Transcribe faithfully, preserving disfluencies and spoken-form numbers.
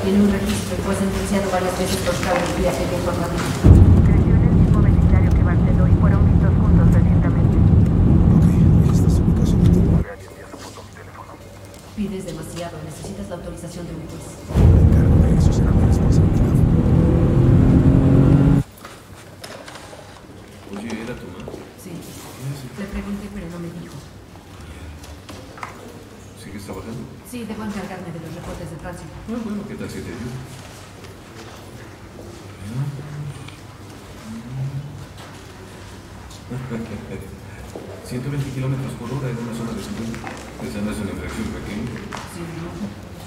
tiene un registro y fue sentenciado varias veces por fraude y viaje de información. Creció en el mismo vecindario que Barceló y fueron vistos juntos recientemente. Ok, esta es su ubicación de teléfono. Pides demasiado, necesitas la autorización de un juez. Me encargo de eso, será mi responsabilidad. Oye, ¿era tu mamá? Sí. Le pregunté, pero no me dijo. ¿Sigues trabajando? Sí, debo encargarme de los reportes de tránsito. Ah, bueno, ¿qué tal si te ayudo? ciento veinte kilómetros por hora en una zona de cincuenta. Esa no es una infracción pequeña. Sí, no.